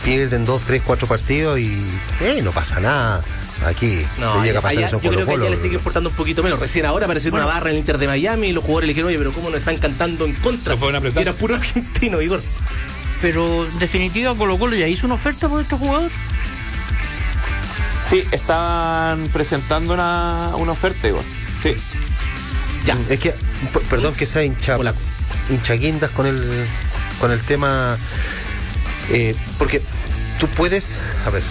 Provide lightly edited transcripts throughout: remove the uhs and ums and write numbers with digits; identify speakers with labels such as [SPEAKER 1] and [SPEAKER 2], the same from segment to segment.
[SPEAKER 1] pierden 2, 3, 4 partidos y no pasa nada. Aquí
[SPEAKER 2] no,
[SPEAKER 1] llega a pasar eso.
[SPEAKER 2] Yo creo que ya le sigue importando un poquito menos. Recién ahora apareció una barra en el Inter de Miami y los jugadores le dijeron, oye, pero ¿cómo nos están cantando en contra? Era puro argentino, Igor.
[SPEAKER 3] Pero en definitiva Colo-Colo ya hizo una oferta por este jugador.
[SPEAKER 4] Sí, estaban presentando una oferta, Igor. Sí.
[SPEAKER 1] Ya, es que, perdón que sea hinchaguindas con el tema, porque tú puedes, a ver,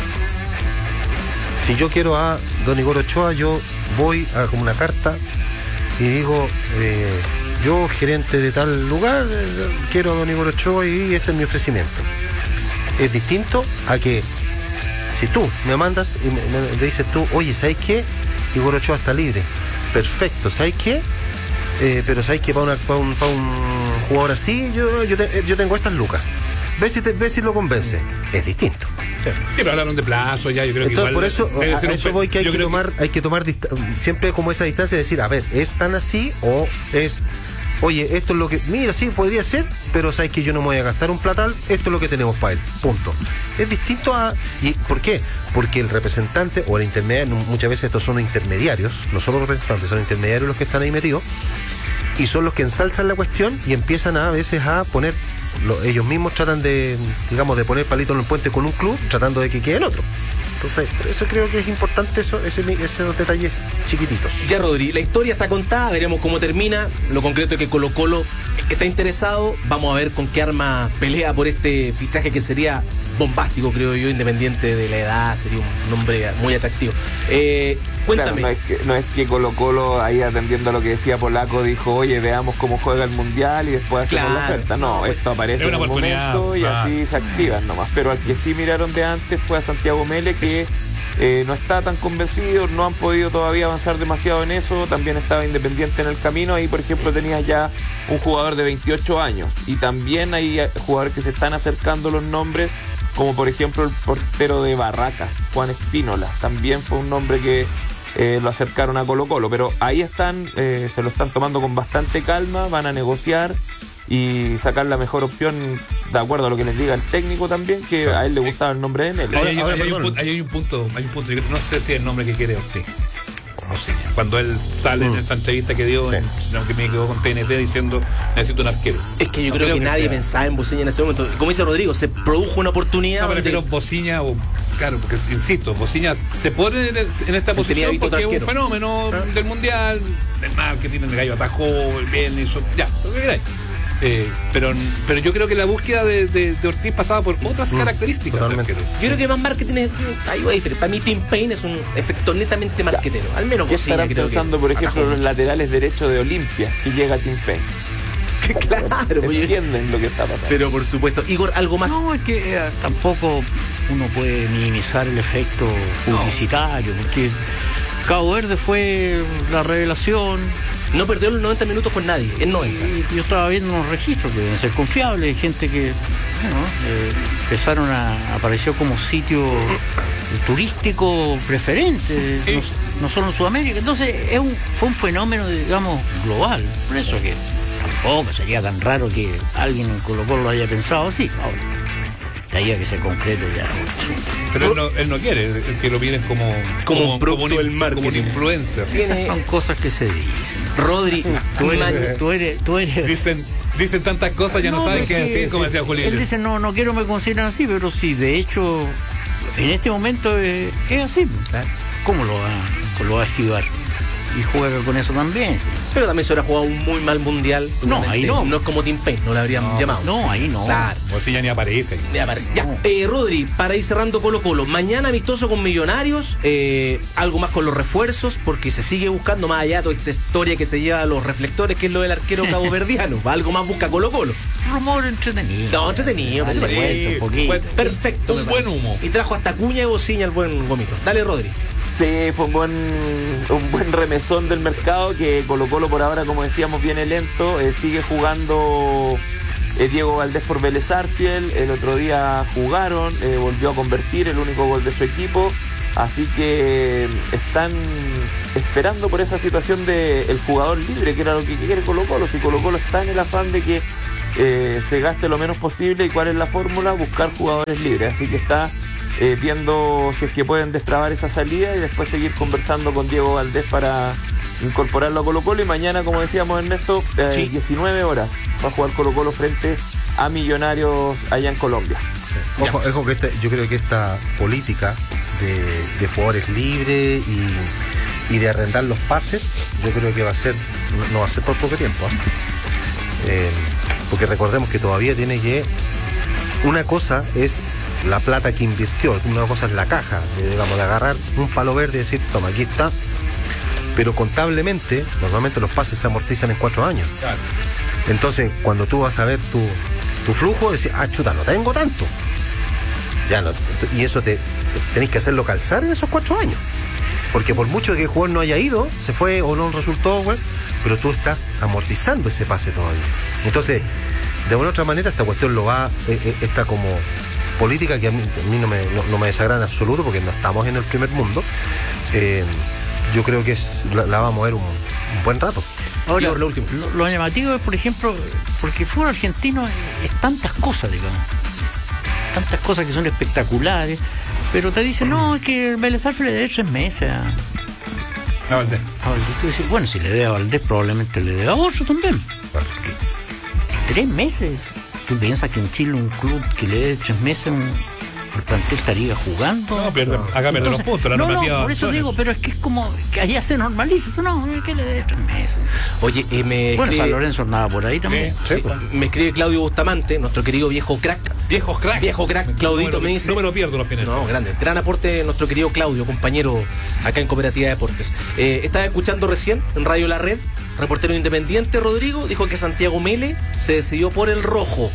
[SPEAKER 1] si yo quiero a don Igor Ochoa, yo voy a como una carta y digo, yo gerente de tal lugar, quiero a don Igor Ochoa y este es mi ofrecimiento. Es distinto a que si tú me mandas y me dices tú, oye, ¿sabes qué? Igor Ochoa está libre. Perfecto, ¿sabes qué? Pero ¿sabes qué? Para un jugador así, yo tengo estas lucas. Ve si lo convence. Es distinto.
[SPEAKER 5] Sí, pero hablaron de plazo ya, yo creo.
[SPEAKER 1] Entonces,
[SPEAKER 5] que
[SPEAKER 1] por eso, a eso voy, que hay que tomar siempre como esa distancia de decir, a ver, ¿es tan así o es, oye, esto es lo que, mira, sí, podría ser, pero sabes que yo no me voy a gastar un platal, esto es lo que tenemos para él, punto. Es distinto a, ¿y por qué? Porque el representante o el intermediario, muchas veces estos son intermediarios, no solo representantes, son intermediarios los que están ahí metidos, y son los que ensalzan la cuestión y empiezan a veces a poner, ellos mismos tratan de, digamos, de poner palitos en el puente con un club, tratando de que quede el otro. Entonces, por eso creo que es importante esos detalles chiquititos.
[SPEAKER 2] Ya, Rodri, la historia está contada, veremos cómo termina. Lo concreto es que Colo-Colo está interesado. Vamos a ver con qué arma pelea por este fichaje que sería bombástico, creo yo, independiente de la edad. Sería un nombre muy atractivo. Cuéntame.
[SPEAKER 4] Claro, no es que Colo-Colo, ahí atendiendo a lo que decía Polaco, dijo, oye, veamos cómo juega el Mundial y después hacemos la oferta. No, esto aparece en un momento y así se activan nomás. Pero al que sí miraron de antes fue a Santiago Mele, que no está tan convencido, no han podido todavía avanzar demasiado en eso. También estaba Independiente en el camino. Ahí, por ejemplo, tenías ya un jugador de 28 años. Y también hay jugadores que se están acercando los nombres, como por ejemplo el portero de Barracas, Juan Espínola. También fue un nombre que lo acercaron a Colo-Colo, pero ahí están, se lo están tomando con bastante calma, van a negociar y sacar la mejor opción de acuerdo a lo que les diga el técnico también, que a él le gustaba el nombre de Nele.
[SPEAKER 5] Ahí hay un punto, no sé si es el nombre que quiere usted. Cuando él sale en esa entrevista que dio, que me quedó con TNT diciendo, necesito un arquero.
[SPEAKER 2] Es que yo creo que nadie pensaba en Bociña en ese momento. Como dice Rodrigo, se produjo una oportunidad.
[SPEAKER 5] No, pero Bociña, claro, porque insisto, Bociña se pone en esta posición porque es un fenómeno del Mundial, del marketing, el gallo atajó, bien, hizo, ya, lo que queráis. Pero yo creo que la búsqueda de Ortiz pasaba por otras características.
[SPEAKER 2] Yo creo que más marketing es ahí va a diferir. Para mí Tim Payne es un efecto netamente marquetero. Al menos
[SPEAKER 4] ¿qué estarán pensando, por ejemplo, los laterales derechos de Olimpia y llega Tim Payne?
[SPEAKER 2] Claro,
[SPEAKER 4] entienden lo que está pasando.
[SPEAKER 2] Pero por supuesto, Igor, algo más.
[SPEAKER 3] No, es que tampoco uno puede minimizar el efecto publicitario, porque Cabo Verde fue la revelación.
[SPEAKER 2] No perdió los 90 minutos con nadie, en 90.
[SPEAKER 3] Yo estaba viendo unos registros que deben ser confiables, gente que apareció como sitio turístico preferente, no solo en Sudamérica. Entonces fue un fenómeno, digamos, global. Por eso que tampoco sería tan raro que alguien en Colo-Colo lo haya pensado así. Ahora, de ahí a que se concrete ya.
[SPEAKER 5] Pero él no quiere, que lo miren como
[SPEAKER 2] un producto del marketing,
[SPEAKER 5] como un influencer.
[SPEAKER 3] Esas son cosas que se dicen.
[SPEAKER 2] Rodri,
[SPEAKER 3] tú eres
[SPEAKER 5] dicen tantas cosas, ya no saben qué decir, como decía Julián.
[SPEAKER 3] Él dice, no quiero me consideran así, pero sí, de hecho, en este momento es así. Claro. ¿Cómo lo va a esquivar? Y juega con eso también. Sí.
[SPEAKER 2] Pero también se habrá jugado un muy mal mundial.
[SPEAKER 3] No, ahí no.
[SPEAKER 2] No es como Tim Payne, no lo habrían llamado.
[SPEAKER 3] No, ahí no.
[SPEAKER 2] Claro.
[SPEAKER 5] O si ya ni aparece.
[SPEAKER 2] Ya. Rodri, para ir cerrando Colo-Colo, mañana amistoso con Millonarios, algo más con los refuerzos, porque se sigue buscando más allá toda esta historia que se lleva a los reflectores, que es lo del arquero caboverdiano. Algo más busca Colo-Colo.
[SPEAKER 3] Rumor entretenido.
[SPEAKER 2] No, entretenido. Perfecto.
[SPEAKER 5] Un buen humo.
[SPEAKER 2] Y trajo hasta cuña y bociña el buen gomito. Dale, Rodri.
[SPEAKER 4] Sí, fue un buen remesón del mercado, que Colo-Colo por ahora, como decíamos, viene lento. Sigue jugando Diego Valdés por Vélez Sarsfield. El otro día jugaron, volvió a convertir el único gol de su equipo. Así que están esperando por esa situación del jugador libre, que era lo que quiere Colo-Colo. Si Colo-Colo está en el afán de que se gaste lo menos posible. ¿Y cuál es la fórmula? Buscar jugadores libres. Así que está viendo si es que pueden destrabar esa salida y después seguir conversando con Diego Valdés para incorporarlo a Colo-Colo. Y mañana, como decíamos, Ernesto, 19 horas va a jugar Colo-Colo frente a Millonarios allá en Colombia.
[SPEAKER 1] Ojo que yo creo que esta política de jugadores libres y de arrendar los pases, yo creo que no va a ser por poco tiempo, porque recordemos que todavía tiene que, una cosa es la plata que invirtió, una cosa es la caja, digamos, de agarrar un palo verde y decir, toma, aquí está, pero contablemente normalmente los pases se amortizan en 4 años. Claro. Entonces cuando tú vas a ver tu flujo, decís, chuta, no tengo tanto. Ya no, y eso tenés que hacerlo calzar en esos 4 años. Porque por mucho que el jugador no haya ido, se fue o no resultó, güey, pero tú estás amortizando ese pase todavía. Entonces, de una u otra manera, esta cuestión esta como política que a mí no me desagrada en absoluto, porque no estamos en el primer mundo. Yo creo que la vamos a ver un buen rato.
[SPEAKER 3] Ahora, lo llamativo es, por ejemplo, porque el fútbol argentino es tantas cosas, digamos. Tantas cosas que son espectaculares, pero te dicen, no, es que Vélez Sarsfield le debe 3 meses a
[SPEAKER 5] Valdés.
[SPEAKER 3] Tú dices, bueno, si le debe a Valdés, probablemente le debe a otro también. Porque 3 meses. ¿Tú piensas que en Chile un club que le dé 3 meses el plantel estaría jugando?
[SPEAKER 5] No, acá pierde los puntos, la normativa.
[SPEAKER 3] No, por eso digo, pero es que es como que allá se normaliza. No, que le dé 3 meses.
[SPEAKER 2] Oye,
[SPEAKER 3] bueno, San Lorenzo andaba por ahí también.
[SPEAKER 2] Sí. Me escribe Claudio Bustamante, nuestro querido viejo crack.
[SPEAKER 5] Viejo crack,
[SPEAKER 2] Claudito me dice.
[SPEAKER 5] No me lo pierdo los fines.
[SPEAKER 2] No, grande. Gran aporte de nuestro querido Claudio, compañero acá en Cooperativa Deportes. Estaba escuchando recién en Radio La Red, reportero independiente, Rodrigo, dijo que Santiago Mele se decidió por el rojo.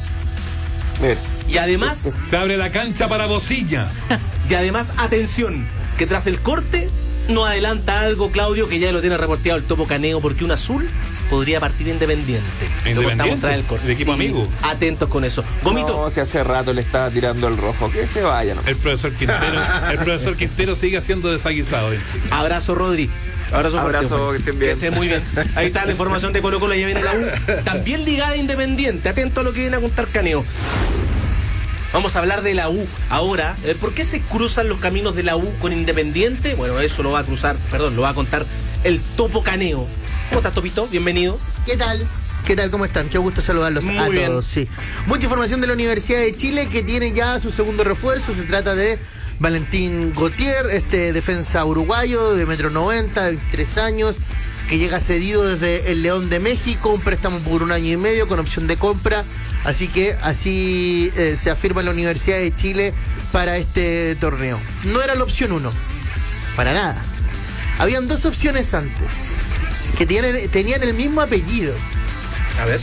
[SPEAKER 2] Y además...
[SPEAKER 5] Se abre la cancha para Bocilla.
[SPEAKER 2] Y además, atención, que tras el corte nos adelanta algo, Claudio, que ya lo tiene reporteado el Topo Caneo, porque un azul podría partir Independiente. Lo contamos tras el corte.
[SPEAKER 5] ¿De equipo amigo?
[SPEAKER 2] Atentos con eso. Gomito.
[SPEAKER 4] No, si hace rato le estaba tirando el rojo, que se vaya. ¿No?
[SPEAKER 5] El profesor Quintero sigue siendo desaguisado.
[SPEAKER 2] Abrazo, Rodri.
[SPEAKER 4] Abrazo, que estén bien.
[SPEAKER 2] Que estén muy bien. Ahí está la información de Colo-Colo, ya viene la U. También ligada a Independiente. Atento a lo que viene a contar Caneo. Vamos a hablar de la U ahora. ¿Por qué se cruzan los caminos de la U con Independiente? Bueno, eso lo va a contar el Topo Caneo. ¿Cómo estás, Topito? Bienvenido.
[SPEAKER 6] ¿Qué tal? ¿Cómo están? Qué gusto saludarlos a todos. Sí. Mucha información de la Universidad de Chile, que tiene ya su segundo refuerzo. Se trata de Valentín Gautier, defensa uruguayo de 1,90 m, de 23 años, que llega cedido desde el León de México, un préstamo por 1 año y medio con opción de compra. Así que así se afirma la Universidad de Chile para este torneo. No era la opción 1, para nada. Habían 2 opciones antes, que tenían el mismo apellido.
[SPEAKER 2] A ver.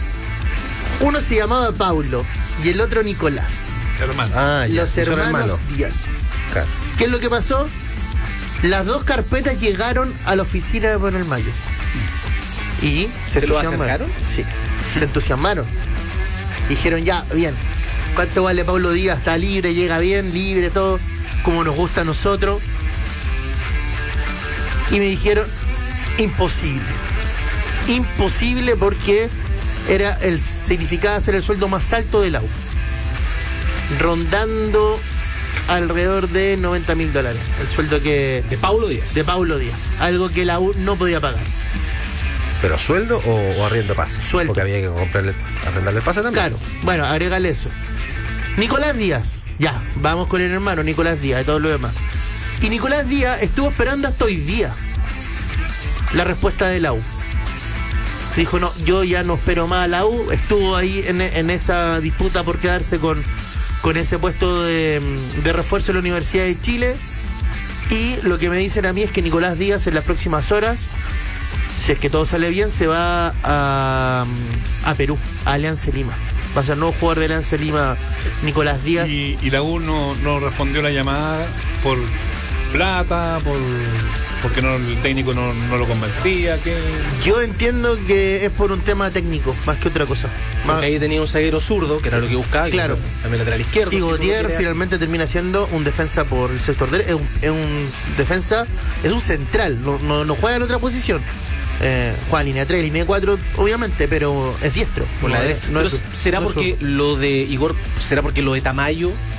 [SPEAKER 6] Uno se llamaba Paulo y el otro Nicolás.
[SPEAKER 5] Hermano.
[SPEAKER 6] Los hermanos Díaz.
[SPEAKER 1] Claro.
[SPEAKER 6] ¿Qué es lo que pasó? Las 2 carpetas llegaron a la oficina de Manuel Mayo. Y
[SPEAKER 2] ¿Se lo acercaron?
[SPEAKER 6] Sí, se entusiasmaron. Dijeron, ya, bien, ¿cuánto vale Paulo Díaz? Está libre, llega bien, libre, todo, como nos gusta a nosotros. Y me dijeron, imposible, porque significaba ser el sueldo más alto de la U, rondando alrededor de $90.000, el sueldo que...
[SPEAKER 2] De Paulo Díaz,
[SPEAKER 6] algo que la U no podía pagar.
[SPEAKER 1] ¿Pero sueldo o arriendo pase?
[SPEAKER 6] Sueldo.
[SPEAKER 1] Porque había que arrendarle el pase también.
[SPEAKER 6] Claro, bueno, agrégale eso. Nicolás Díaz, ya, vamos con el hermano Nicolás Díaz y todo lo demás. Y Nicolás Díaz estuvo esperando hasta hoy día la respuesta de la U. Dijo, no, yo ya no espero más a la U. Estuvo ahí en esa disputa por quedarse con ese puesto de refuerzo en la Universidad de Chile. Y lo que me dicen a mí es que Nicolás Díaz en las próximas horas, si es que todo sale bien, se va a Perú, a Alianza Lima. Va a ser nuevo jugador de Alianza Lima, Nicolás Díaz.
[SPEAKER 5] Y la U no respondió la llamada por plata, porque el técnico no lo convencía.
[SPEAKER 6] Yo entiendo que es por un tema técnico, más que otra cosa.
[SPEAKER 2] Porque ahí tenía un zaguero zurdo, que era lo que buscaba.
[SPEAKER 6] Claro.
[SPEAKER 2] También lateral izquierdo.
[SPEAKER 6] Y Gautier finalmente termina siendo un defensa por el sector derecho. Es un defensa, es un central, no juega en otra posición. Juega línea 3, línea 4, obviamente, pero es diestro.
[SPEAKER 2] ¿Será porque lo de Igor, será porque lo de Tamayo